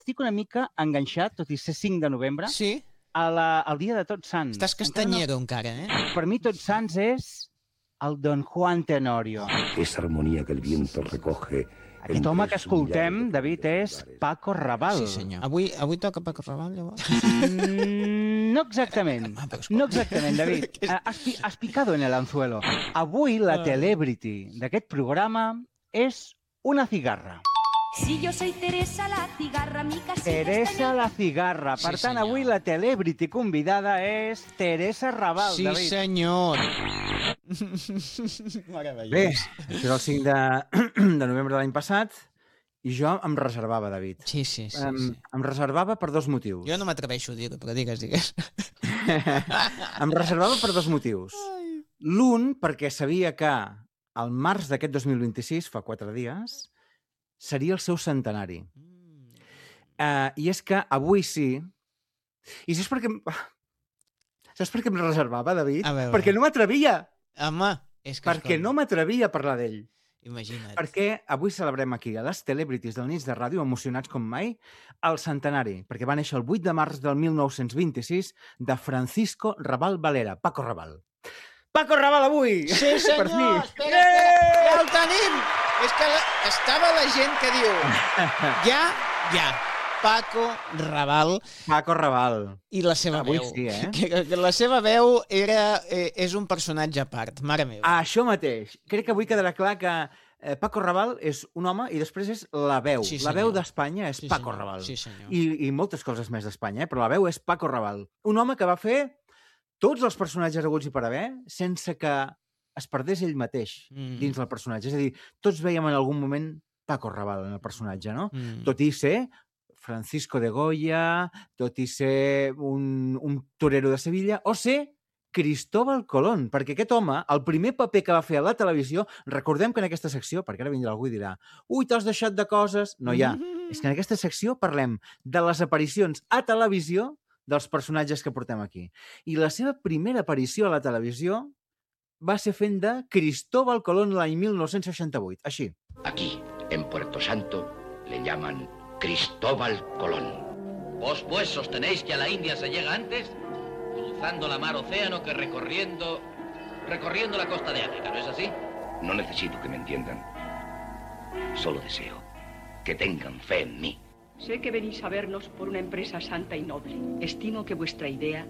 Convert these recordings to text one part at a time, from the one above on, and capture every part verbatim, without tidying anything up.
estic una mica enganxat, tot i ser cinc de novembre, Sí? a la, al dia de Tots Sants. Estàs castanyero encara, eh? No... Per mi Tots Sants és el Don Juan Tenorio. Esa armonía que el viento recoge. Aquest home que escoltem, David, és Paco Raval. Sí, senyor. Avui, avui toca Paco Raval, llavors? Mm, no exactament. No exactament, David. Has, pi has picado en el anzuelo. Avui la celebrity d'aquest programa és una cigarra. Si yo soy Teresa la cigarra, mi casita Teresa la cigarra. Per Sí, tant, senyor. avui la celebrity convidada és Teresa Raval, Sí, David. senyor. Bé, això és el cinc de, de novembre de l'any passat i jo em reservava, David. Sí, sí, sí. Em, sí. em reservava per dos motius. Jo no m'atreveixo a dir-ho, però digues, digues. Em reservava per dos motius. L'un, perquè sabia que al març d'aquest dos mil vint-i-sis, fa quatre dies, seria el seu centenari. Uh, I és que avui sí... I saps per què... em- Saps per què em reservava, David? A veure. Perquè no m'atrevia. Home, és que... Perquè no m'atrevia a parlar d'ell. Imagina't. Perquè avui celebrem aquí, a les Celebrities del Nits de Ràdio, emocionats com mai, el centenari, perquè va néixer el vuit de març del mil nou-cents vint-i-sis de Francisco Raval Valera, Paco Raval. Paco Raval avui! Sí, senyor! Per fi! Espera, espera, ja el tenim! És que la... estava la gent que diu... Ja, ja. Paco Raval Paco Raval. i la seva Avui veu. sí, eh? Que, que la seva veu era, eh, és un personatge a part, mare meva. Ah, això mateix. Crec que avui quedarà clar que eh, Paco Raval és un home i després és la veu. Sí, la senyor. veu d'Espanya és Sí, Paco senyor. Raval. Sí, senyor. I, I moltes coses més d'Espanya, eh? Però la veu és Paco Raval. Un home que va fer tots els personatges haguts i per haver sense que es perdés ell mateix Mm. dins del personatge. És a dir, tots veiem en algun moment Paco Raval en el personatge, no? Mm. Tot i ser Francisco de Goya, tot i ser un, un torero de Sevilla, o ser Cristóbal Colón, perquè aquest home, el primer paper que va fer a la televisió, recordem que en aquesta secció, perquè ara vindrà algú i dirà ui, t'has deixat de coses... No hi ha. És que en aquesta secció parlem de les aparicions a televisió dels personatges que portem aquí. I la seva primera aparició a la televisió va ser fent de Cristóbal Colón l'any mil nou-cents seixanta-vuit. Així. Aquí, en Puerto Santo, le llaman Cristóbal Colón. Vos pues sostenéis que a la India se llega antes, cruzando la mar océano que recorriendo, recorriendo la costa de África, ¿no es así? No necesito que me entiendan. Solo deseo que tengan fe en mí. Sé que venís a vernos por una empresa santa y noble. Estimo que vuestra idea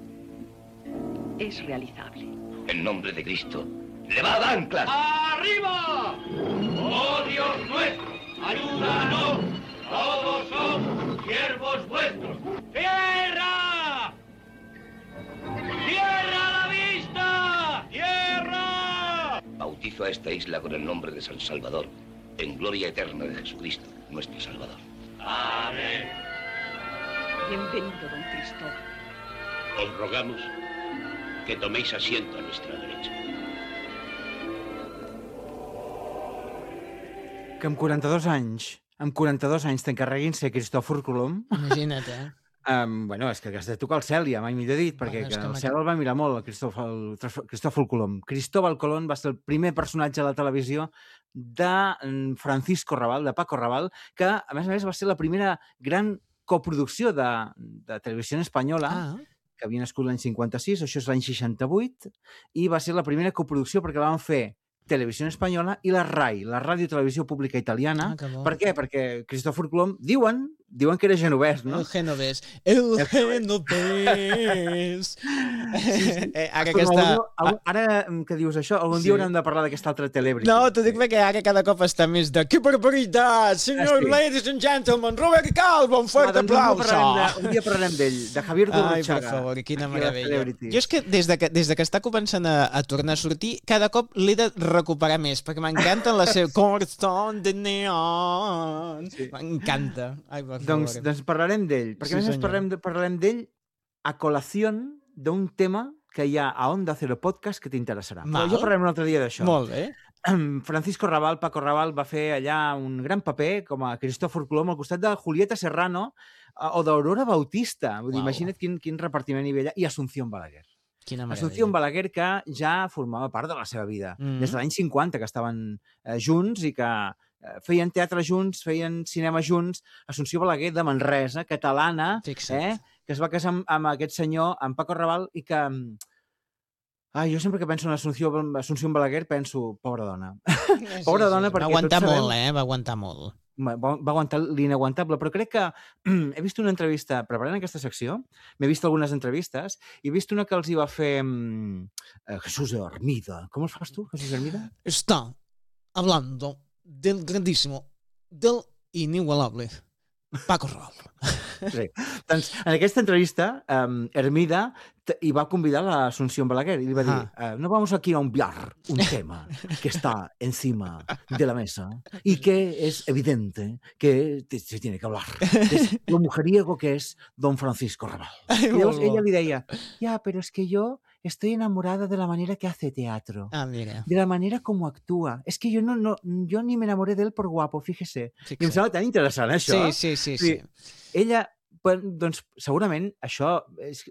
es realizable. En nombre de Cristo, ¡levad anclas! ¡Arriba! ¡Oh Dios nuestro! ¡Ayúdanos! ¡Todos somos siervos vuestros! ¡Tierra! ¡Tierra a la vista! ¡Tierra! Bautizo a esta isla con el nombre de San Salvador, en gloria eterna de Jesucristo, nuestro Salvador. ¡Amén! Bienvenido, don Cristóbal. Os rogamos que toméis asiento a nuestra derecha. Que amb quaranta-dos anys, amb quaranta-dos anys t'encarreguin ser Cristòfor Colom, Imagina't, eh? um, bueno, és que has de tocar el cel ja, mai millor dit, perquè Bueno, és que que el m'ha- cel el va mirar molt, el Cristòfol, Cristòfol Colom. Cristóbal Colón va ser el primer personatge a la televisió de mm, Francisco Raval, de Paco Raval, que, a més a més, va ser la primera gran coproducció de, de televisió espanyola, Ah, que havia nascut l'any cinquanta-sis, això és l'any seixanta-vuit, i va ser la primera coproducció perquè la van fer Televisió Espanyola i la RAI, la Ràdio Televisió Pública Italiana. ah, que bo. Per què? Perquè Cristòfor Colom, diuen, diuen que era genovès, no? El genovès. El genovès. eh, ara que Escolta, està... algun, algun, ara mm, que dius això, algun Sí. dia haurem de parlar d'aquesta altra celebrity. No, t'ho dic perquè ara cada cop està més de... Que barbaritat, senyor, Ah, sí. ladies and gentlemen, Robert Calvo, un fort Ah, doncs un dia aplauso. parlarem de- Un dia parlarem d'ell, de Javier Ai, per Gurruchaga. favor, quina aquí a la meravella. Celebrity. Jo és que des de que, des de que està començant a, a tornar a sortir, cada cop l'he de recuperar més, perquè m'encanten les seves... Corazón de neon. Sí. M'encanta. Ai, per favor. Doncs, doncs parlarem d'ell, perquè Sí, a més a més senyor. parlarem, de, parlarem d'ell a col·lació d'un tema que hi ha a Onda Cero Podcast que t'interessarà. Però Val. ja parlarem un altre dia d'això. Molt bé. Francisco Raval, Paco Raval, va fer allà un gran paper com a Cristòfor Colom al costat de Julieta Serrano eh, o d'Aurora Bautista. Vull dir, Uau. imagina't quin, quin repartiment hi havia allà. I Asunción Balaguer. Quina Asunción meravella. Balaguer, que ja formava part de la seva vida. Mhm. Des de l'any cinquanta, que estaven eh, junts i que feien teatre junts, feien cinema junts, Assumpció Balaguer de Manresa, catalana, eh, que es va casar amb, amb aquest senyor, amb Paco Raval, i que... Ah, jo sempre que penso en Assumpció, Assumpció Balaguer penso, pobra dona. Sí, pobra sí, dona sí. perquè... Va aguantar sabem... molt, eh? Va aguantar molt. Va, va aguantar l'inaguantable, però crec que he vist una entrevista, preparant aquesta secció, m'he vist algunes entrevistes, i he vist una que els hi va fer eh, Jesús Hermida. Com els fas tu, Jesús Hermida? Està hablando del grandísimo, del inigualable Paco Raval. Sí. Doncs en aquesta entrevista, um, Hermida hi va convidar a Asunción Balaguer y le iba a decir, ah. uh, no vamos aquí a obviar un tema que está encima de la mesa y que es evidente que se tiene que hablar. Es lo mujeriego que es don Francisco Raval. Ay, y llavors molt bo. ella li deia, ya, pero es que yo estoy enamorada de la manera que hace teatro, Ah, mira. de la manera como actúa. Es que yo no, no, yo ni me enamoré de él por guapo, fíjese. I em sembla tan interessant, això. Sí, sí, sí. sí. Ella, doncs, segurament, això és,